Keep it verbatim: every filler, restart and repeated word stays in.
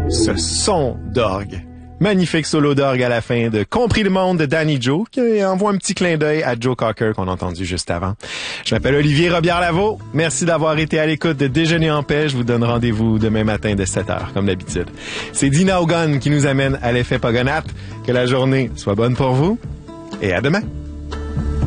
Ce son d'orgue. Magnifique solo d'orgue à la fin de Compris le monde de Danny Joe, qui envoie un petit clin d'œil à Joe Cocker qu'on a entendu juste avant. Je m'appelle Olivier Robillard-Lavaux. Merci d'avoir été à l'écoute de Déjeuner en paix. Je vous donne rendez-vous demain matin de sept heures, comme d'habitude. C'est Dina Ogun qui nous amène à l'effet Pogonat. Que la journée soit bonne pour vous et à demain.